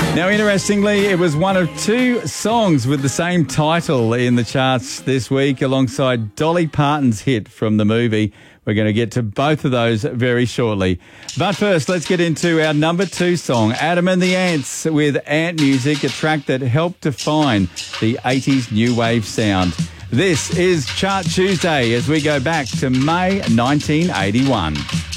Now, interestingly, it was one of two songs with the same title in the charts this week alongside Dolly Parton's hit from the movie. We're going to get to both of those very shortly. But first, let's get into our number 2 song, Adam and the Ants with Ant Music, a track that helped define the 80s new wave sound. This is Chart Tuesday as we go back to May 1981.